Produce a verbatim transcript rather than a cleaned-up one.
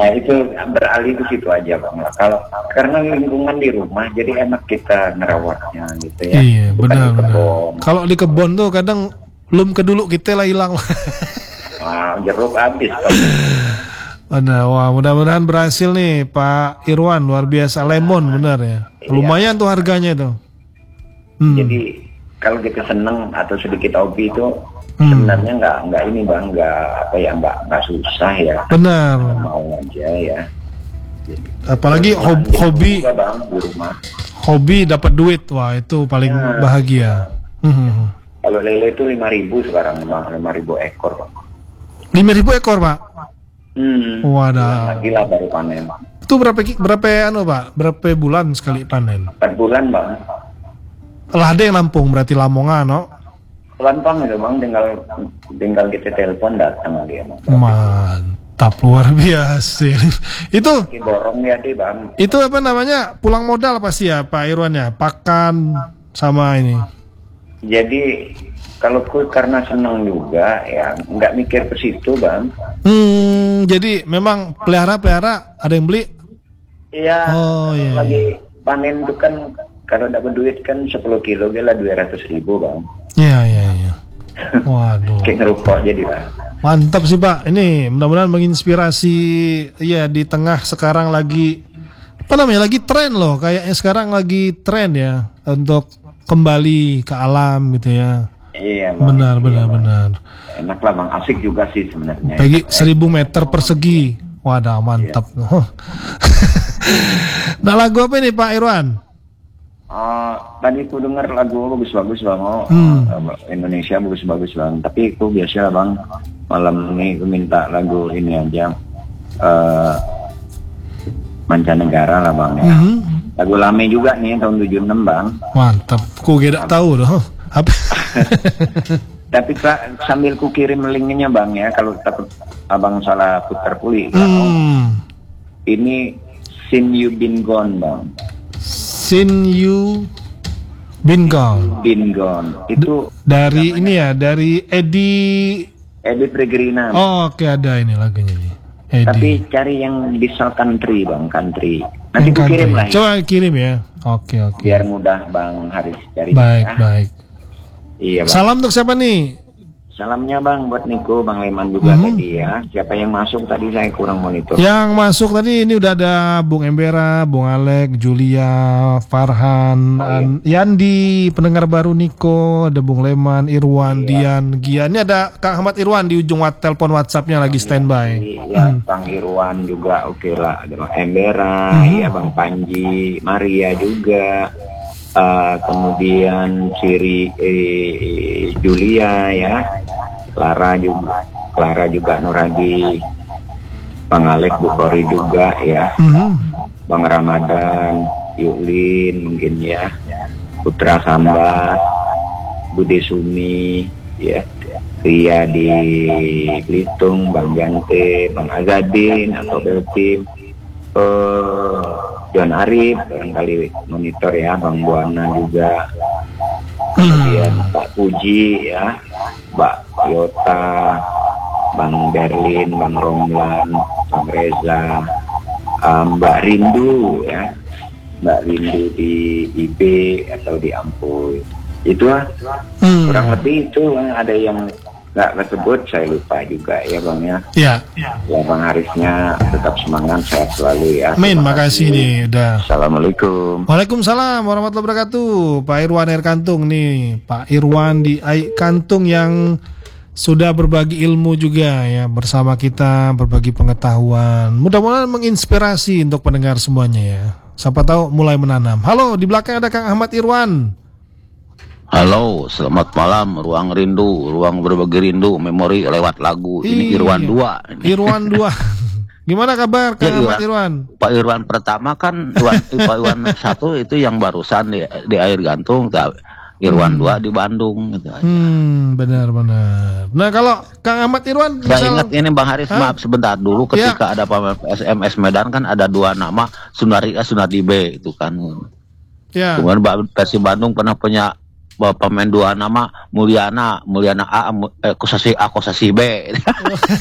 Nah itu beralih ke situ aja bang. Kalau karena lingkungan di rumah jadi enak kita ngerawatnya gitu ya. Iya Bukan di benar-benar. kebun. Kalau di kebun tuh kadang belum kedulu kita lah hilang. Wah, jeruk habis. Ada, wah mudah-mudahan berhasil nih Pak Irwan, luar biasa lemon benar ya. Lumayan tuh harganya tuh. Hmm. Jadi kalau kita seneng atau sedikit hobi itu Hmm. sebenarnya nggak nggak ini bang, nggak apa ya nggak nggak susah ya. Benar. Mau aja ya. Jadi, Apalagi terus hob- lanjut hobi juga, bang di rumah. hobi dapat duit, wah itu paling Ya. bahagia. Hmm. Kalau lele itu lima ribu sekarang bang, lima ribu ekor bang. lima ribu ekor Pak. Hmm. Wadah. Lagi lah baru panen. Itu berapa ki- berapa anu Pak? Berapa bulan sekali panen? Per bulan bang. Lah ada yang Lampung berarti Lamongan, no? Gampang itu bang, tinggal tinggal kita telepon datang dia bang. Mantap luar biasa. Itu Ki borong ya deh bang. itu apa namanya? Pulang modal pasti ya Pak Irwan ya. Pakan sama ini. Jadi kalau ku karena senang juga ya nggak mikir ke situ bang. Hmm, jadi memang pelihara-pelihara ada yang beli? Iya. Oh, iya, Lagi panen itu kan kalau dapat duit kan sepuluh kilo gila dua ratus ribu bang. Iya, iya, iya. Waduh. Kayak ngerupok jadi bang. Mantap sih Pak. Ini mudah-mudahan menginspirasi ya di tengah sekarang lagi apa namanya? Lagi tren loh. Kayaknya sekarang lagi tren ya untuk kembali ke alam gitu ya. Iya bang. Benar, Iya, benar, bang. benar. Enak lah bang, asik juga sih sebenarnya. Bagi seribu meter persegi. Wadah, mantap. Nah, lagu apa nih Pak Irwan? Uh, tadi ku denger lagu bagus-bagus bang, oh, Hmm. uh, Indonesia bagus-bagus bang. Tapi ku biasa bang, malam ini ku minta lagu ini aja, uh, mancanegara lah bang ya. Mhm. Lagu lame juga nih tahun tujuh puluh enam bang. Mantap. Ku gak tahu loh. Apa? Tapi Pak, sambil ku kirim linknya bang ya, kalau takut abang salah putar puli. Hmm. Ini Sin You Been Gone bang. Sin You Been Gone. Been Gone itu Dari ini ya, dari Eddie. Eddie Pregrina. Oh, oke ada ini lagunya nih. Tapi Eddie. cari yang bisa country bang, country. Nanti Yang ku kirim country. lah. ya. Coba kirim ya. Oke, oke. Biar mudah bang Haris cari. Baik, ya. baik. Iya bang. Salam untuk siapa nih? Salamnya bang buat Niko, bang Leman juga Mhm. tadi ya. Siapa yang masuk tadi saya kurang monitor. Yang masuk tadi ini udah ada Bung Embera, Bung Alek, Julia, Farhan, Oh, iya. An- Yandi, pendengar baru Niko, ada Bung Leman, Irwan, Iya. Dian, Gian. Ini ada Kang Ahmad Irwan di ujung wat telepon WhatsApp-nya lagi standby. Iya, Bang Irwan juga oke lah. Ada Bang Embera, Mhm. ya Bang Panji, Maria juga. Uh, kemudian Siri eh, Julia ya, Clara juga, Clara juga Nuradi, Bang Alek Bukhari juga ya, Mhm. Bang Ramadan, Yulin mungkin ya, Putra Samba, Bude Sumi ya, Ria di Belitung, Bang Jante, Bang Azadin atau Beltim, eh John Arif barangkali monitor ya, Bang Buana juga, kemudian Pak Puji ya, Mbak Yota, Bang Berlin, Bang Romlan, Bang Reza, uh, Mbak Rindu ya, Mbak Rindu di I B atau di Ampuy. Itu lah, Hmm. kurang lebih itu. Ada yang nggak kesebut saya lupa juga ya bang ya. Ya, Ya bang Harisnya tetap semangat, sehat selalu ya. Min, Terima makasih nih udah. Assalamualaikum. Waalaikumsalam warahmatullahi wabarakatuh. Pak Irwan Air Kantung nih, Pak Irwan di Air Kantung yang sudah berbagi ilmu juga ya bersama kita, berbagi pengetahuan. Mudah-mudahan menginspirasi untuk pendengar semuanya ya. Siapa tahu mulai menanam. Halo, di belakang ada Kang Ahmad Irwan. Halo, selamat malam, Ruang Rindu, Ruang Berbagi Rindu, Memori lewat lagu. Ini Iya. Irwan dua. Irwan dua. Gimana kabar Kang Ya, Ahmad Irwan? Pak Irwan pertama kan, Irwan, Pak Irwan satu itu yang barusan di, di Air Gantung, Irwan dua di Bandung. Gitu. Hmm, benar-benar. Nah kalau Kang Ahmad Irwan, Saya misal- ingat ini Bang Haris, Hah? maaf sebentar dulu, Ya. ketika ada S M S Medan kan ada dua nama, Sunari A, Sunari B itu kan. ya. Kemudian Ba- Persib Bandung pernah punya bahwa pemain dua nama, Mulyana, Mulyana A, Mu- eh, Kosasi A, Kosasi B.